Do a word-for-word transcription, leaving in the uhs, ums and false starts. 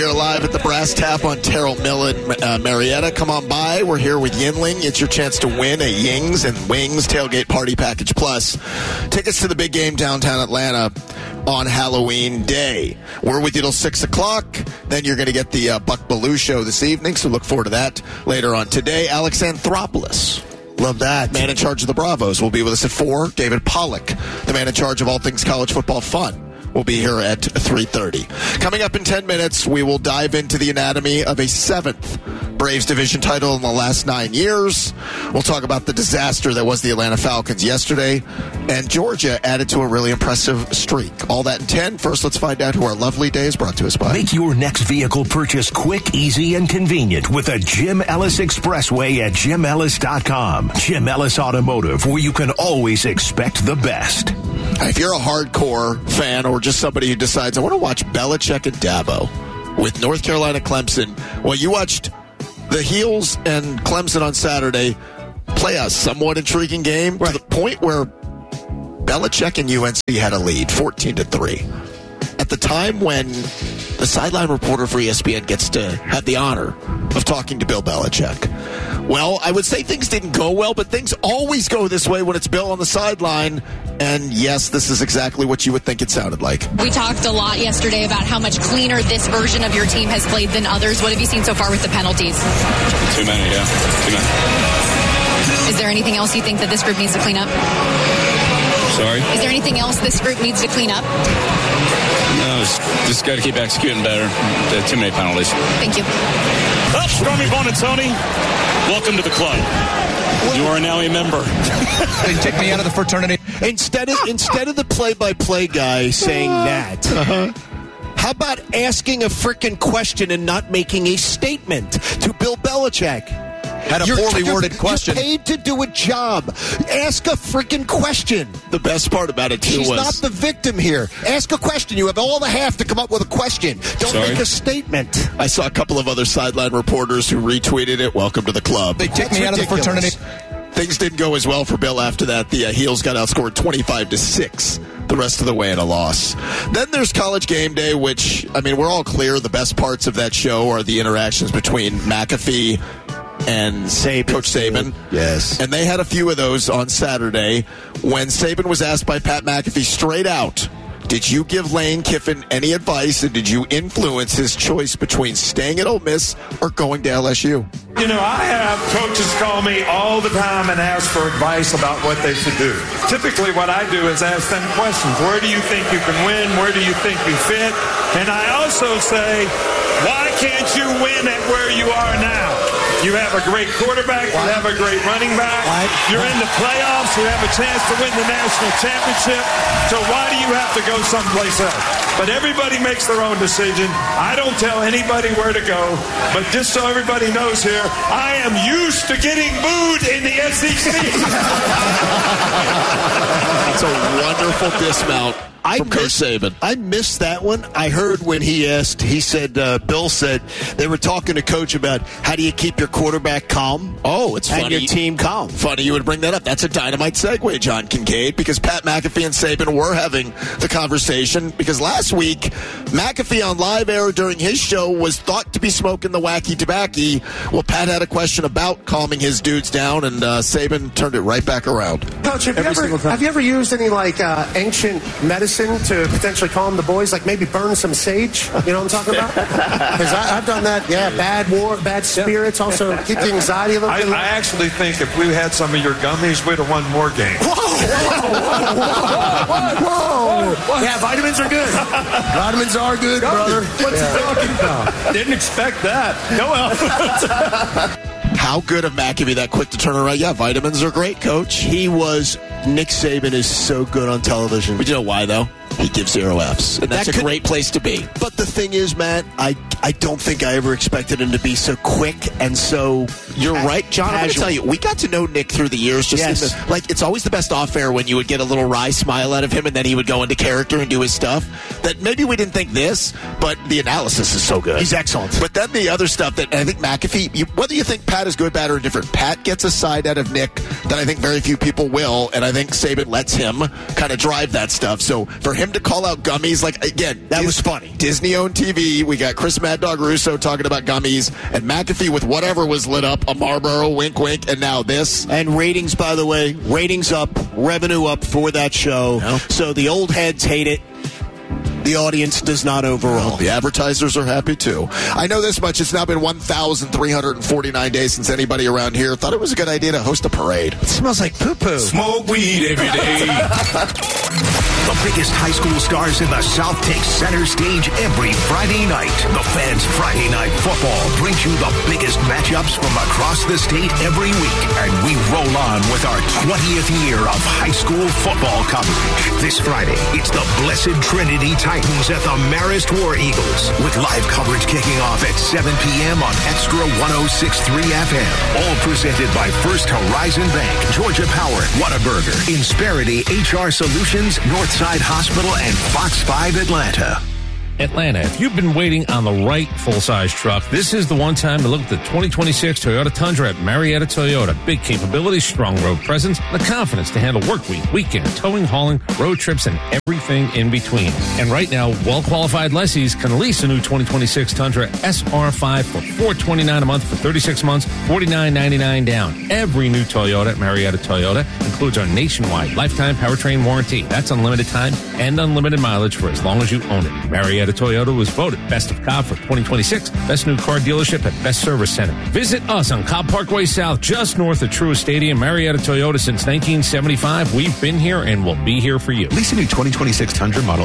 We're live at the Brass Tap on Terrell Mill and uh, Marietta. Come on by. We're here with Yingling. It's your chance to win a Yings and Wings Tailgate Party Package Plus. Tickets to the big game downtown Atlanta on Halloween Day. We're with you till six o'clock. Then you're going to get the uh, Buck Bellew show this evening, so look forward to that later on today. Alex Anthopoulos. Love that. Man in charge of the Bravos will be with us at four. David Pollock, the man in charge of all things college football fun, will be here at three thirty. Coming up in ten minutes, we will dive into the anatomy of a seventh Braves division title in the last nine years. We'll talk about the disaster that was the Atlanta Falcons yesterday. And Georgia added to a really impressive streak. All that in ten. First, let's find out who our lovely day is brought to us by. Make your next vehicle purchase quick, easy, and convenient with a Jim Ellis Expressway at jim ellis dot com. Jim Ellis Automotive, where you can always expect the best. If you're a hardcore fan or just somebody who decides, I want to watch Belichick and Dabo with North Carolina Clemson, well, you watched the Heels and Clemson on Saturday play a somewhat intriguing game, right, to the point where Belichick and U N C had a lead, fourteen to three. At the time when the sideline reporter for E S P N gets to have the honor of talking to Bill Belichick. Well, I would say things didn't go well, but things always go this way when it's Bill on the sideline. And yes, this is exactly what you would think it sounded like. We talked a lot yesterday about how much cleaner this version of your team has played than others. What have you seen so far with the penalties? Too many, yeah. Too many. Is there anything else you think that this group needs to clean up? Sorry? Is there anything else this group needs to clean up? No, just, just got to keep executing better. There are too many penalties. Thank you. Up, Stormy Bonatoni. Welcome to the club. You are now a member. They take me out of the fraternity. Instead of instead of the play-by-play guy saying that, uh-huh. how about asking a frickin' question and not making a statement to Bill Belichick? Had a you're, poorly you're, worded question. You're paid to do a job. Ask a frickin' question. The best part about it, too, She's was... not the victim here. Ask a question. You have all the half to come up with a question. Don't Sorry? make a statement. I saw a couple of other sideline reporters who retweeted it. Welcome to the club. They take That's me out ridiculous. of the fraternity. Things didn't go as well for Bill after that. The uh, Heels got outscored twenty-five to six the rest of the way in a loss. Then there's College Game Day, which, I mean, we're all clear the best parts of that show are the interactions between McAfee and Saban. Coach Saban. Yes. And they had a few of those on Saturday when Saban was asked by Pat McAfee straight out, did you give Lane Kiffin any advice, and did you influence his choice between staying at Ole Miss or going to L S U? You know, I have coaches call me all the time and ask for advice about what they should do. Typically what I do is ask them questions. Where do you think you can win? Where do you think you fit? And I also say, why can't you win at where you are now? You have a great quarterback. You have a great running back. You're in the playoffs. You have a chance to win the national championship. So why do you have to go someplace else? But everybody makes their own decision. I don't tell anybody where to go. But just so everybody knows here, I am used to getting booed in the S E C. That's a wonderful dismount. I from Coach missed, Saban. I missed that one. I heard when he asked, he said, uh, Bill said, they were talking to Coach about how do you keep your quarterback calm? Oh, it's and funny. your team calm. Funny you would bring that up. That's a dynamite segue, John Kincaid, because Pat McAfee and Saban were having the conversation because last week, McAfee on live air during his show was thought to be smoking the wacky tobacco. Well, Pat had a question about calming his dudes down, and uh, Saban turned it right back around. Coach, have you, ever, have you ever used any, like, uh, ancient medicine to potentially calm the boys, like maybe burn some sage? You know what I'm talking about? Because I've done that. Yeah, bad war, bad spirits, also keep the anxiety a little I, bit. I actually think if we had some of your gummies, we'd have won more games. Whoa, whoa, whoa, whoa, whoa. Yeah, vitamins are good. Vitamins are good, brother. What's yeah. he talking about? Didn't expect that. Go out. How good of McAfee that quick to turn around? Yeah, vitamins are great, Coach. He was, Nick Saban is so good on television. But you know why, though? He gives zero Fs. And that's that a could, great place to be. But the thing is, Matt, I, I don't think I ever expected him to be so quick and so You're ca- right, John. Casual. I'm going to tell you, we got to know Nick through the years. Just yes. in the, like, it's always the best off-air when you would get a little wry smile out of him and then he would go into character and do his stuff. That maybe we didn't think this, but the analysis is so good. He's excellent. But then the other stuff that I think McAfee, you, whether you think Pat is good, bad, or indifferent, Pat gets a side out of Nick that I think very few people will, and I think Saban lets him kind of drive that stuff. So for him him to call out gummies, like, again, That Dis- was funny. Disney-owned T V. We got Chris Mad Dog Russo talking about gummies, and McAfee with whatever was lit up, a Marlboro, wink, wink, and now this. And ratings, by the way, ratings up, revenue up for that show. Yeah. So the old heads hate it. The audience does not overall. The advertisers are happy, too. I know this much. It's now been one thousand three hundred forty-nine days since anybody around here thought it was a good idea to host a parade. It smells like poo-poo. Smoke weed every day. The biggest high school stars in the South take center stage every Friday night. The Fans Friday Night Football brings you the biggest matchups from across the state every week. And we roll on with our twentieth year of high school football coverage. This Friday, it's the Blessed Trinity Titans at the Marist War Eagles, with live coverage kicking off at seven p.m. on Extra one oh six point three F M. All presented by First Horizon Bank, Georgia Power, Whataburger, Insperity H R Solutions, Northside Hospital, and Fox five Atlanta. Atlanta, if you've been waiting on the right full-size truck, this is the one time to look at the twenty twenty-six Toyota Tundra at Marietta Toyota. Big capabilities, strong road presence, and the confidence to handle work week, weekend, towing, hauling, road trips, and everything in between. And right now, well-qualified lessees can lease a new twenty twenty-six Tundra S R five for four hundred twenty-nine dollars a month for thirty-six months, forty-nine ninety-nine down. Every new Toyota at Marietta Toyota includes our nationwide lifetime powertrain warranty. That's unlimited time and unlimited mileage for as long as you own it. Marietta Toyota was voted Best of Cobb for twenty twenty-six, Best New Car Dealership at Best Service Center. Visit us on Cobb Parkway South, just north of Truist Stadium. Marietta Toyota since nineteen seventy-five. We've been here and will be here for you. Lease a new twenty twenty-six Tundra model